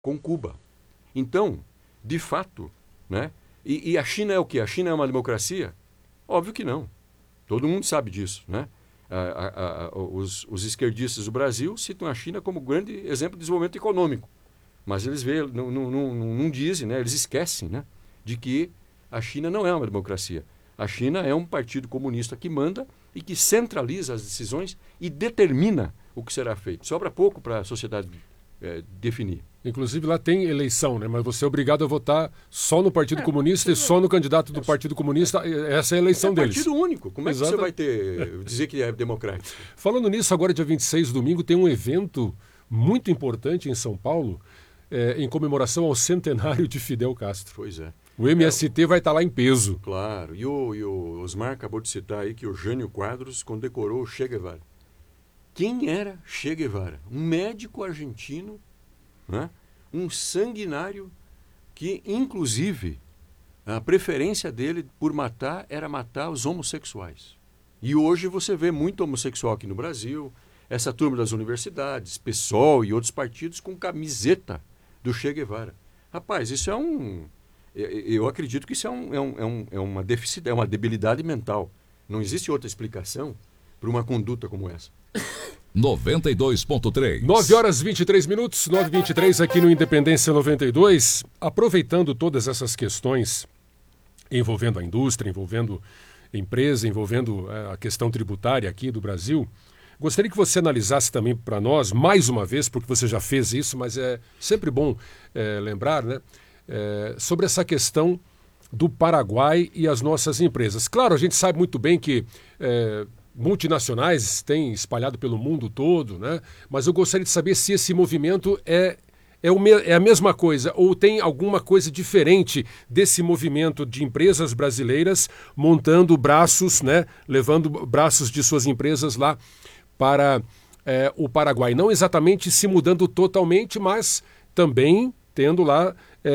com Cuba. Então, de fato, né? E a China é o quê? A China é uma democracia? Óbvio que não. Todo mundo sabe disso, né? Os esquerdistas do Brasil citam a China como grande exemplo de desenvolvimento econômico. Mas eles não dizem, né? Eles esquecem, né? De que a China não é uma democracia. A China é um partido comunista que manda e que centraliza as decisões e determina o que será feito. Sobra pouco para a sociedade definir. Inclusive lá tem eleição, né? Mas você é obrigado a votar só no Partido Comunista e só no candidato do Partido Comunista. Essa é a eleição deles. É partido único. Como é que você vai dizer que é democrático? Falando nisso, agora dia 26, domingo, tem um evento muito importante em São Paulo, em comemoração ao centenário de Fidel Castro. Pois é. O MST vai estar lá em peso. Claro. E o Osmar acabou de citar aí que o Jânio Quadros condecorou o Che Guevara. Quem era Che Guevara? Um médico argentino, né? Um sanguinário que, inclusive, a preferência dele por matar era matar os homossexuais. E hoje você vê muito homossexual aqui no Brasil, essa turma das universidades, PSOL e outros partidos com camiseta do Che Guevara. Rapaz, isso eu acredito que isso é uma debilidade mental. Não existe outra explicação para uma conduta como essa. 92.3. 9 horas 23 minutos, 9h23 aqui no Independência 92. Aproveitando todas essas questões envolvendo a indústria, envolvendo empresa, envolvendo a questão tributária aqui do Brasil, gostaria que você analisasse também para nós, mais uma vez, porque você já fez isso, mas é sempre bom lembrar, né? Sobre essa questão do Paraguai e as nossas empresas. Claro, a gente sabe muito bem que multinacionais têm espalhado pelo mundo todo, né? Mas eu gostaria de saber se esse movimento é a mesma coisa ou tem alguma coisa diferente desse movimento de empresas brasileiras montando braços, né? Levando braços de suas empresas lá para o Paraguai. Não exatamente se mudando totalmente, mas também tendo lá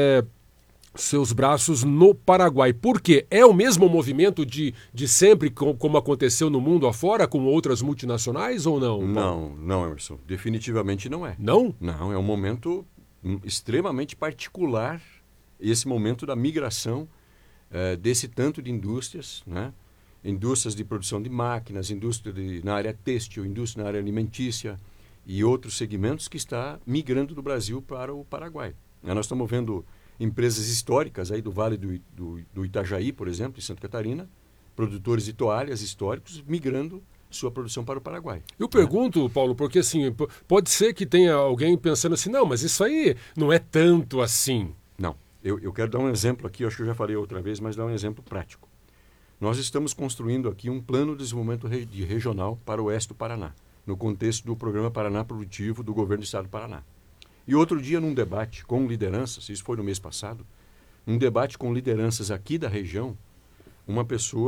seus braços no Paraguai. Por quê? É o mesmo movimento de sempre, como aconteceu no mundo afora, com outras multinacionais ou não? Não, Emerson. Definitivamente não é. Não? Não, é um momento extremamente particular, esse momento da migração desse tanto de indústrias, né? Indústrias de produção de máquinas, indústria na área têxtil, indústria na área alimentícia e outros segmentos que está migrando do Brasil para o Paraguai. Nós estamos vendo empresas históricas aí do Vale do Itajaí, por exemplo, em Santa Catarina, produtores de toalhas históricos migrando sua produção para o Paraguai. Eu pergunto, Paulo, porque assim, pode ser que tenha alguém pensando assim, não, mas isso aí não é tanto assim. Não, eu quero dar um exemplo aqui, acho que eu já falei outra vez, mas dar um exemplo prático. Nós estamos construindo aqui um plano de desenvolvimento regional para o oeste do Paraná, no contexto do Programa Paraná Produtivo do Governo do Estado do Paraná. E outro dia, num debate com lideranças, isso foi no mês passado, num debate com lideranças aqui da região, uma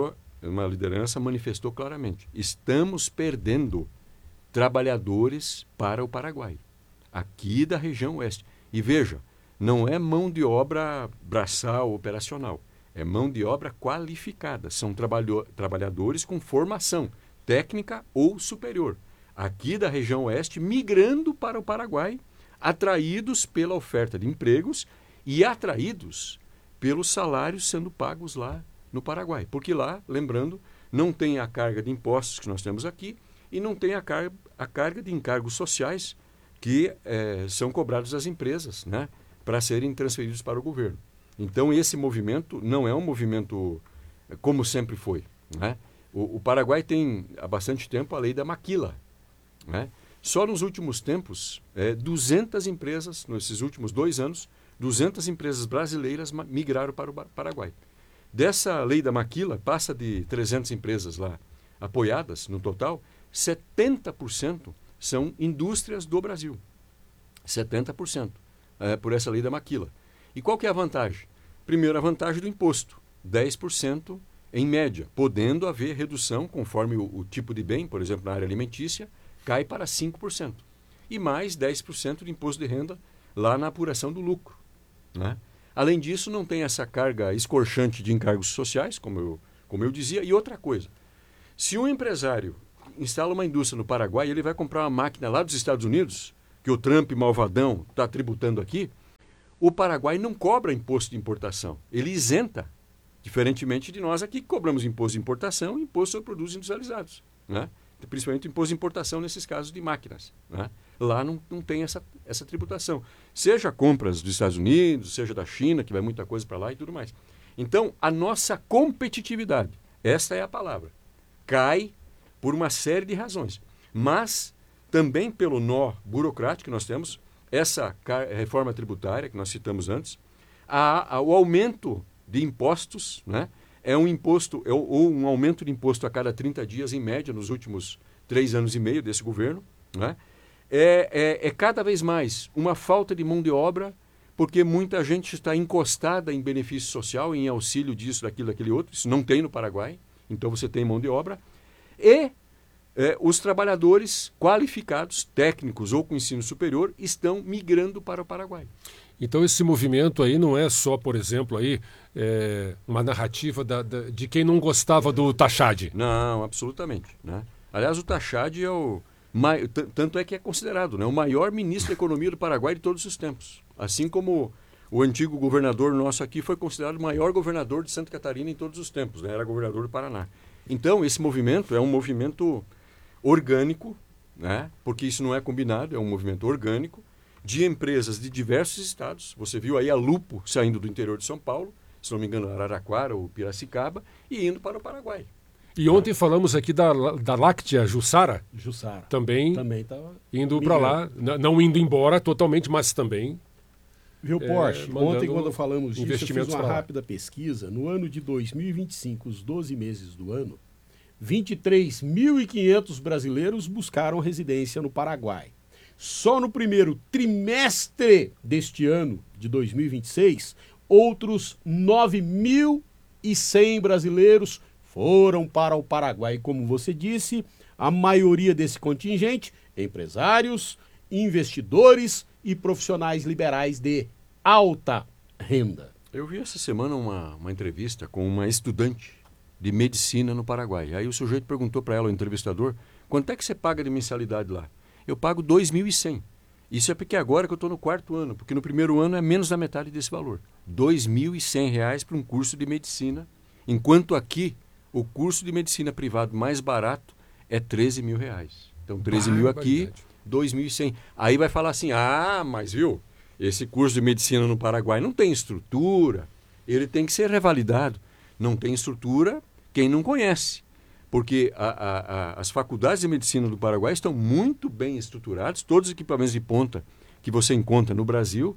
liderança manifestou claramente, estamos perdendo trabalhadores para o Paraguai, aqui da região oeste. E veja, não é mão de obra braçal, operacional, é mão de obra qualificada, são trabalhadores com formação técnica ou superior, aqui da região oeste, migrando para o Paraguai, atraídos pela oferta de empregos e atraídos pelos salários sendo pagos lá no Paraguai. Porque lá, lembrando, não tem a carga de impostos que nós temos aqui e não tem a carga de encargos sociais que são cobrados das empresas, né, para serem transferidos para o governo. Então, esse movimento não é um movimento como sempre foi, né? O Paraguai tem há bastante tempo a lei da maquila, né? Só nos últimos tempos, 200 empresas, nesses últimos 2 anos, 200 empresas brasileiras migraram para o Paraguai. Dessa lei da maquila, passa de 300 empresas lá apoiadas, no total, 70% são indústrias do Brasil. 70% por essa lei da maquila. E qual que é a vantagem? Primeiro, a vantagem do imposto, 10% em média, podendo haver redução conforme o tipo de bem, por exemplo, na área alimentícia, cai para 5%. E mais 10% de imposto de renda lá na apuração do lucro, né? Além disso, não tem essa carga escorchante de encargos sociais, como eu dizia. E outra coisa, se um empresário instala uma indústria no Paraguai e ele vai comprar uma máquina lá dos Estados Unidos, que o Trump malvadão está tributando aqui, o Paraguai não cobra imposto de importação, ele isenta, diferentemente de nós aqui que cobramos imposto de importação e imposto sobre produtos industrializados, né? Principalmente imposto de importação nesses casos de máquinas, né? Lá não tem essa tributação, seja compras dos Estados Unidos, seja da China, que vai muita coisa para lá e tudo mais. Então, a nossa competitividade, esta é a palavra, cai por uma série de razões, mas também pelo nó burocrático que nós temos, essa reforma tributária que nós citamos antes, o aumento de impostos, né? É um imposto, ou um aumento de imposto a cada 30 dias, em média, nos últimos 3 anos e meio desse governo, né? É cada vez mais uma falta de mão de obra, porque muita gente está encostada em benefício social, em auxílio disso, daquilo, daquele outro. Isso não tem no Paraguai, então você tem mão de obra. E os trabalhadores qualificados, técnicos ou com ensino superior, estão migrando para o Paraguai. Então esse movimento aí não é só, por exemplo, aí, uma narrativa de quem não gostava do Tachad. Não, absolutamente, né? Aliás, o Tachad é tanto é que é considerado, né, o maior ministro da Economia do Paraguai de todos os tempos. Assim como o antigo governador nosso aqui foi considerado o maior governador de Santa Catarina em todos os tempos, né? Era governador do Paraná. Então, esse movimento é um movimento orgânico, né? Porque isso não é combinado, é um movimento orgânico de empresas de diversos estados. Você viu aí a Lupo saindo do interior de São Paulo, se não me engano, Araraquara ou Piracicaba, e indo para o Paraguai. E ontem falamos aqui da Láctea Jussara. Jussara. Também estava indo para lá, não indo embora totalmente, mas também. Viu, Porsche? Ontem, quando falamos disso, eu fiz uma rápida rápida pesquisa. No ano de 2025, os 12 meses do ano, 23.500 brasileiros buscaram residência no Paraguai. Só no primeiro trimestre deste ano, de 2026, outros 9.100 brasileiros foram para o Paraguai. Como você disse, a maioria desse contingente, empresários, investidores e profissionais liberais de alta renda. Eu vi essa semana uma entrevista com uma estudante de medicina no Paraguai. Aí o sujeito perguntou para ela, o entrevistador, quanto é que você paga de mensalidade lá? Eu pago 2.100. Isso é porque agora que eu estou no 4º ano, porque no primeiro ano é menos da metade desse valor. R$ 2.100 para um curso de medicina, enquanto aqui o curso de medicina privado mais barato é R$ 13.000. Então, 13.000 aqui, 2.100. Aí vai falar assim, mas viu, esse curso de medicina no Paraguai não tem estrutura, ele tem que ser revalidado. Não tem estrutura quem não conhece, porque as faculdades de medicina do Paraguai estão muito bem estruturadas, todos os equipamentos de ponta que você encontra no Brasil,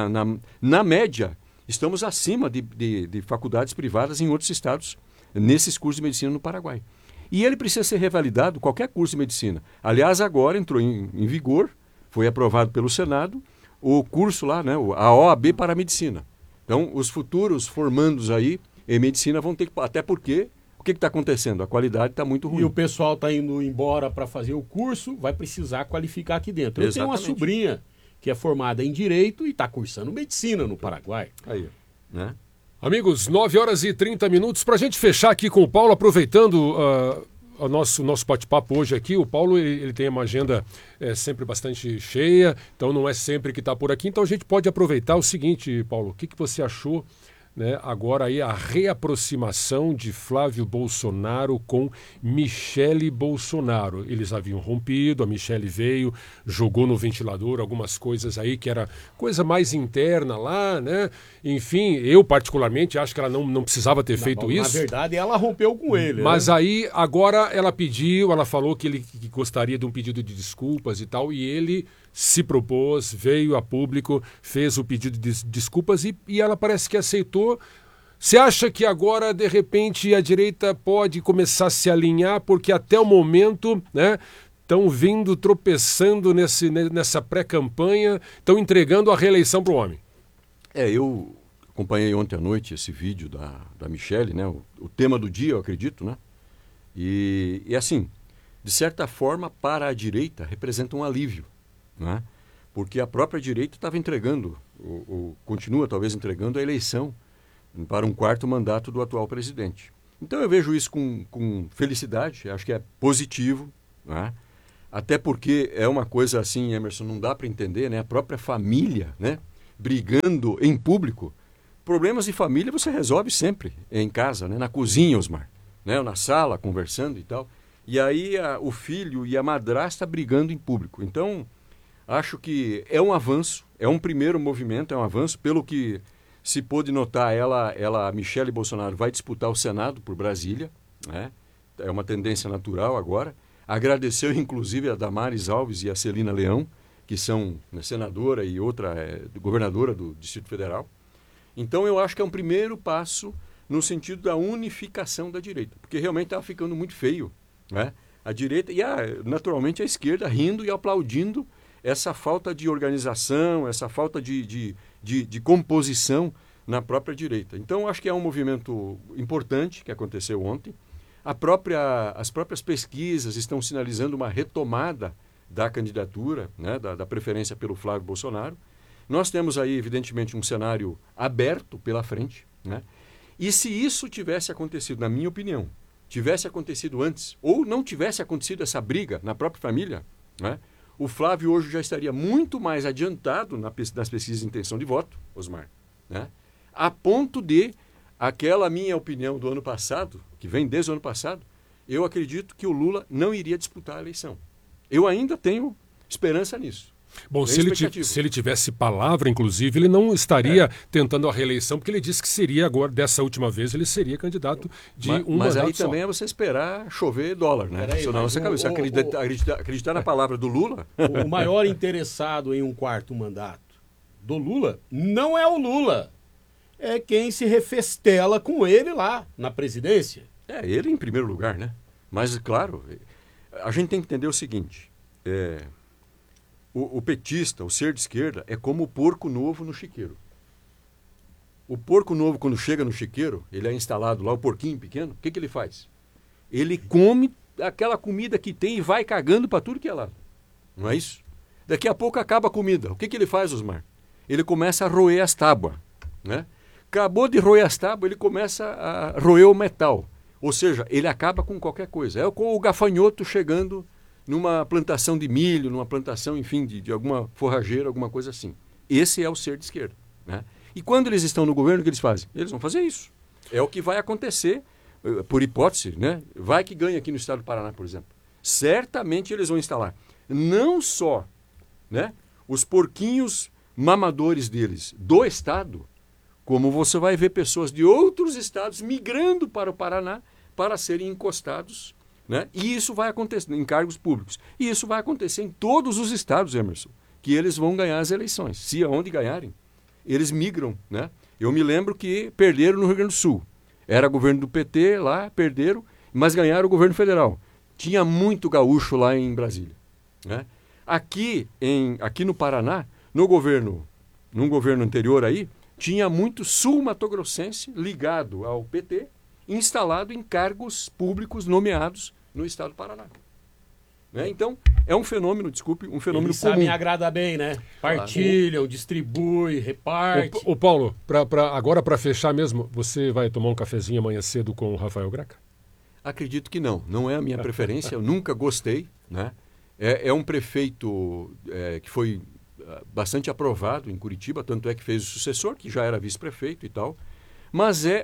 na média, estamos acima de faculdades privadas em outros estados, nesses cursos de medicina no Paraguai. E ele precisa ser revalidado, qualquer curso de medicina. Aliás, agora entrou em vigor, foi aprovado pelo Senado, o curso lá, né, a OAB para a medicina. Então, os futuros formandos aí em medicina vão ter que... Até porque, o que está acontecendo? A qualidade está muito ruim. E o pessoal está indo embora para fazer o curso, vai precisar qualificar aqui dentro. Eu tenho uma sobrinha que é formada em Direito e está cursando Medicina no Paraguai. Aí, né? Amigos, 9h30. Para a gente fechar aqui com o Paulo, aproveitando o nosso bate-papo hoje aqui, o Paulo ele tem uma agenda sempre bastante cheia, então não é sempre que está por aqui. Então a gente pode aproveitar o seguinte, Paulo, o que você achou, né, agora aí a reaproximação de Flávio Bolsonaro com Michele Bolsonaro. Eles haviam rompido, a Michele veio, jogou no ventilador algumas coisas aí que era coisa mais interna lá, né? Enfim, eu particularmente acho que ela não precisava ter feito isso. Na verdade, ela rompeu com ele. Mas né? aí, agora ela falou que ele gostaria de um pedido de desculpas e tal, e ele se propôs, veio a público, fez o pedido de desculpas e ela parece que aceitou. Você acha que agora, de repente, a direita pode começar a se alinhar, porque até o momento, né, estão vindo tropeçando nessa pré-campanha, estão entregando a reeleição para o homem? Eu acompanhei ontem à noite esse vídeo da Michele, né, o tema do dia, eu acredito, né? E assim, de certa forma, para a direita, representa um alívio. Né? Porque a própria direita estava entregando, continua talvez entregando a eleição para um 4º mandato do atual presidente. Então eu vejo isso com felicidade, acho que é positivo, né? Até porque é uma coisa assim, Emerson, não dá para entender, né? A própria família, né, brigando em público. Problemas de família você resolve sempre em casa, né? Na cozinha, Osmar, né? Na sala, conversando e tal. E aí o filho e a madrasta brigando em público. Então, acho que é um avanço, é um primeiro movimento, é um avanço. Pelo que se pôde notar, a Michele Bolsonaro vai disputar o Senado por Brasília, né? É uma tendência natural agora. Agradeceu, inclusive, a Damares Alves e a Celina Leão, que são, né, senadora e outra governadora do Distrito Federal. Então, eu acho que é um primeiro passo no sentido da unificação da direita, porque realmente estava ficando muito feio, né? A direita e, naturalmente, a esquerda rindo e aplaudindo essa falta de organização, essa falta de composição na própria direita. Então, acho que é um movimento importante que aconteceu ontem. As próprias pesquisas estão sinalizando uma retomada da candidatura, né, da preferência pelo Flávio Bolsonaro. Nós temos aí, evidentemente, um cenário aberto pela frente, né? E se isso tivesse acontecido, na minha opinião, tivesse acontecido antes, ou não tivesse acontecido essa briga na própria família, né, o Flávio hoje já estaria muito mais adiantado nas pesquisas de intenção de voto, Osmar, né, a ponto de, aquela minha opinião do ano passado, que vem desde o ano passado, eu acredito que o Lula não iria disputar a eleição. Eu ainda tenho esperança nisso. Bom, se ele tivesse palavra, inclusive, ele não estaria tentando a reeleição, porque ele disse que seria agora, dessa última vez, ele seria candidato de um mandato só. Mas aí também é você esperar chover dólar, né? Senão você acreditar na palavra do Lula. O maior interessado em um quarto mandato do Lula não é o Lula, é quem se refestela com ele lá na presidência. Ele em primeiro lugar, né? Mas, claro, a gente tem que entender o seguinte, o petista, o ser de esquerda, é como o porco novo no chiqueiro. O porco novo, quando chega no chiqueiro, ele é instalado lá, o porquinho pequeno, o que ele faz? Ele come aquela comida que tem e vai cagando para tudo que é lá. Não é isso? Daqui a pouco acaba a comida. O que ele faz, Osmar? Ele começa a roer as tábuas, né? Acabou de roer as tábuas, ele começa a roer o metal. Ou seja, ele acaba com qualquer coisa. É como o gafanhoto chegando numa plantação de milho, numa plantação, enfim, de alguma forrageira, alguma coisa assim. Esse é o ser de esquerda, né? E quando eles estão no governo, o que eles fazem? Eles vão fazer isso. É o que vai acontecer, por hipótese, né? Vai que ganha aqui no estado do Paraná, por exemplo. Certamente eles vão instalar não só, né, os porquinhos mamadores deles do estado, como você vai ver pessoas de outros estados migrando para o Paraná para serem encostados, né? E isso vai acontecer em cargos públicos. E isso vai acontecer em todos os estados, Emerson, que eles vão ganhar as eleições. Se aonde ganharem, eles migram, né? Eu me lembro que perderam no Rio Grande do Sul. Era governo do PT lá, perderam, mas ganharam o governo federal. Tinha muito gaúcho lá em Brasília, né? Aqui no Paraná, num governo anterior aí, tinha muito sul-matogrossense ligado ao PT, instalado em cargos públicos nomeados no estado do Paraná. Né? Então, é um fenômeno, um fenômeno eles comum. Sabem agradar bem, né? Partilham, distribui, reparte. Ô Paulo, agora para fechar mesmo, você vai tomar um cafezinho amanhã cedo com o Rafael Graca? Acredito que não. Não é a minha preferência, eu nunca gostei, né? É um prefeito que foi bastante aprovado em Curitiba, tanto é que fez o sucessor, que já era vice-prefeito e tal, mas é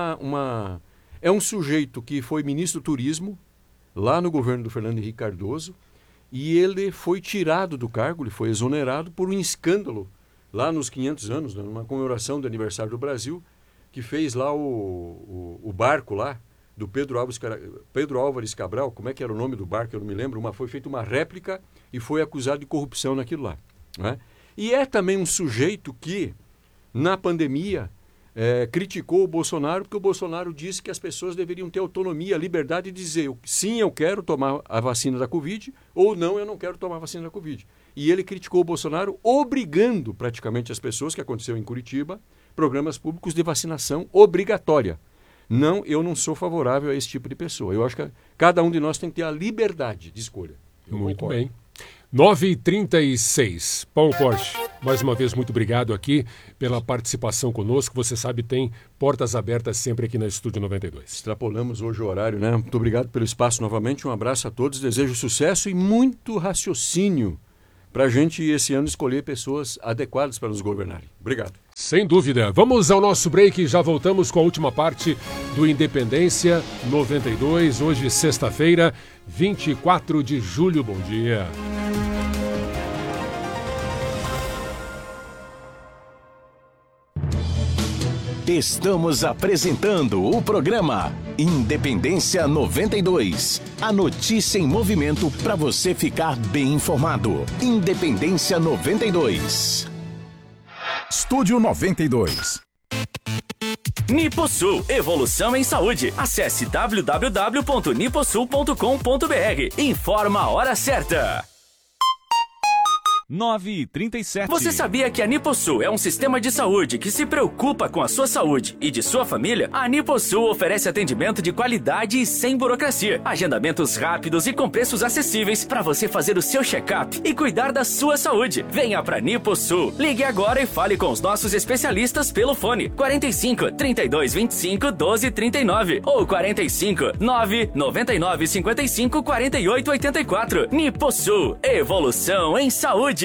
um sujeito que foi ministro do Turismo, lá no governo do Fernando Henrique Cardoso, e ele foi tirado do cargo, ele foi exonerado por um escândalo, lá nos 500 anos, né, numa comemoração do aniversário do Brasil, que fez lá o barco lá, do Pedro Álvares Cabral, como é que era o nome do barco, eu não me lembro, foi feita uma réplica e foi acusado de corrupção naquilo lá. Né? E é também um sujeito que, na pandemia, criticou o Bolsonaro, porque o Bolsonaro disse que as pessoas deveriam ter autonomia, liberdade de dizer sim, eu quero tomar a vacina da Covid, ou não, eu não quero tomar a vacina da Covid. E ele criticou o Bolsonaro obrigando praticamente as pessoas, que aconteceu em Curitiba, programas públicos de vacinação obrigatória. Não, eu não sou favorável a esse tipo de pessoa. Eu acho que cada um de nós tem que ter a liberdade de escolha. Muito bem. 9h36. Paulo Porsche, mais uma vez, muito obrigado aqui pela participação conosco. Você sabe, tem portas abertas sempre aqui na Estúdio 92. Extrapolamos hoje o horário, né? Muito obrigado pelo espaço novamente. Um abraço a todos. Desejo sucesso e muito raciocínio para a gente, esse ano, escolher pessoas adequadas para nos governarem. Obrigado. Sem dúvida. Vamos ao nosso break e já voltamos com a última parte do Independência 92. Hoje, sexta-feira, 24 de julho. Bom dia. Estamos apresentando o programa Independência 92. A notícia em movimento para você ficar bem informado. Independência 92. Estúdio 92. Niposul, evolução em saúde. Acesse www.niposul.com.br. Informa a hora certa. 9h37. Você sabia que a Niposul é um sistema de saúde que se preocupa com a sua saúde e de sua família? A Niposul oferece atendimento de qualidade e sem burocracia. Agendamentos rápidos e com preços acessíveis para você fazer o seu check-up e cuidar da sua saúde. Venha para Niposul. Ligue agora e fale com os nossos especialistas pelo fone 45 32 25 12 39 ou 45 9 99 55 48 84. Niposul, evolução em saúde.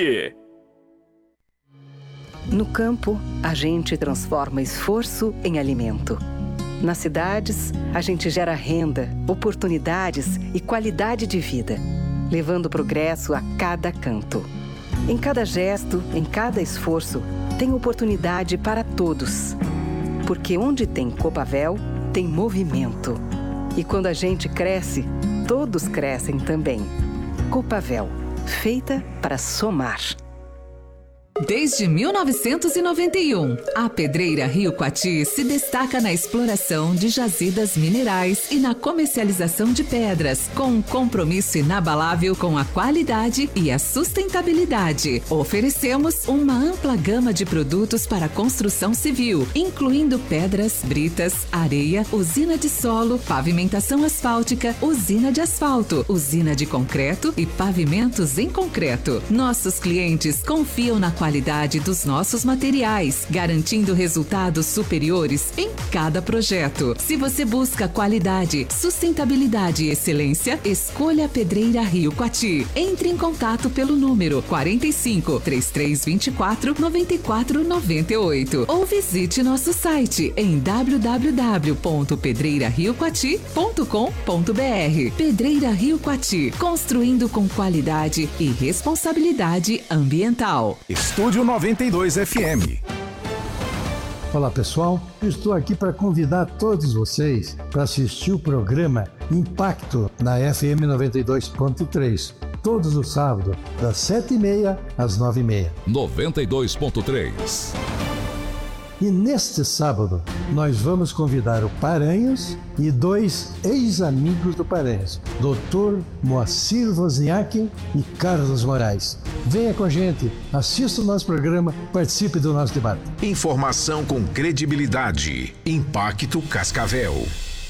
No campo, a gente transforma esforço em alimento. Nas cidades, a gente gera renda, oportunidades e qualidade de vida, levando progresso a cada canto. Em cada gesto, em cada esforço, tem oportunidade para todos. Porque onde tem Copavel, tem movimento. E quando a gente cresce, todos crescem também. Copavel, feita para somar. Desde 1991, a Pedreira Rio Coati se destaca na exploração de jazidas minerais e na comercialização de pedras, com um compromisso inabalável com a qualidade e a sustentabilidade. Oferecemos uma ampla gama de produtos para construção civil, incluindo pedras, britas, areia, usina de solo, pavimentação asfáltica, usina de asfalto, usina de concreto e pavimentos em concreto. Nossos clientes confiam na qualidade dos nossos materiais, garantindo resultados superiores em cada projeto. Se você busca qualidade, sustentabilidade e excelência, escolha a Pedreira Rio Coati. Entre em contato pelo número 45 3324 9498 ou visite nosso site em www.pedreirariocoati.com.br. Pedreira Rio Coati, construindo com qualidade e responsabilidade ambiental. Estúdio 92 FM. Olá pessoal, eu estou aqui para convidar todos vocês para assistir o programa Impacto na FM 92.3, todos os sábados, das 7h30 às 9h30. 92.3. E neste sábado, nós vamos convidar o Paranhos e dois ex-amigos do Paranhos, Dr. Moacir Wozniak e Carlos Moraes. Venha com a gente, assista o nosso programa, participe do nosso debate. Informação com credibilidade. Impacto Cascavel.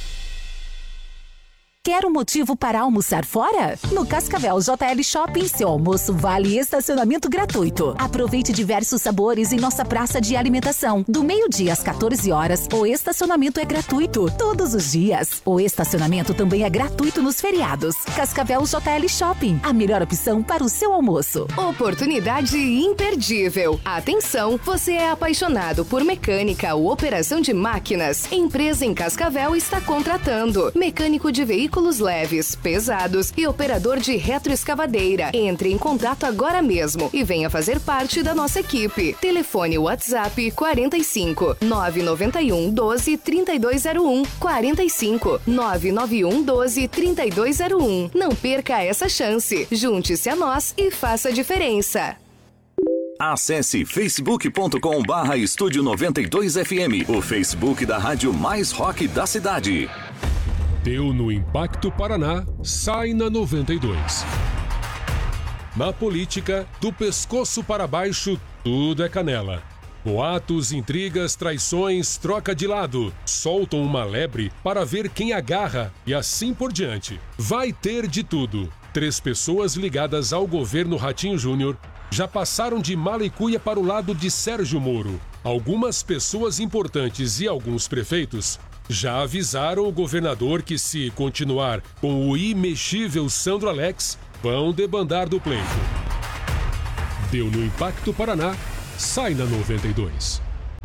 Quer um motivo para almoçar fora? No Cascavel JL Shopping, seu almoço vale estacionamento gratuito. Aproveite diversos sabores em nossa praça de alimentação. Do meio-dia às 14 horas, o estacionamento é gratuito todos os dias. O estacionamento também é gratuito nos feriados. Cascavel JL Shopping, a melhor opção para o seu almoço. Oportunidade imperdível. Atenção, você é apaixonado por mecânica ou operação de máquinas? Empresa em Cascavel está contratando mecânico de veículos leves, pesados e operador de retroescavadeira. Entre em contato agora mesmo e venha fazer parte da nossa equipe. Telefone WhatsApp 45 991 12 3201 45 991 12 3201. Não perca essa chance. Junte-se a nós e faça a diferença. Acesse facebook.com/Estúdio 92 FM, o Facebook da rádio mais rock da cidade. Deu no Impacto Paraná, sai na 92. Na política, do pescoço para baixo, tudo é canela. Boatos, intrigas, traições, troca de lado. Soltam uma lebre para ver quem agarra e assim por diante. Vai ter de tudo. 3 pessoas ligadas ao governo Ratinho Júnior já passaram de mala e cuia para o lado de Sérgio Moro. Algumas pessoas importantes e alguns prefeitos já avisaram o governador que, se continuar com o imexível Sandro Alex, vão debandar do pleito. Deu no Impacto Paraná, sai na 92.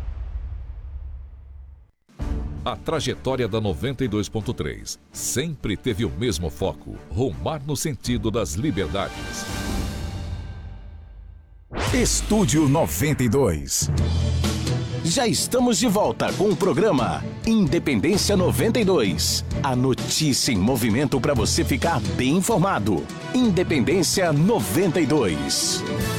A trajetória da 92.3 sempre teve o mesmo foco: rumar no sentido das liberdades. Estúdio 92. Já estamos de volta com o programa Independência 92. A notícia em movimento para você ficar bem informado. Independência 92.